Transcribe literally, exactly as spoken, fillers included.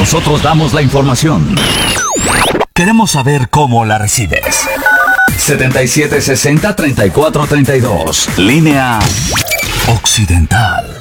Nosotros damos la información. Queremos saber cómo la recibes. setenta y siete sesenta, treinta y cuatro treinta y dos. Línea Occidental.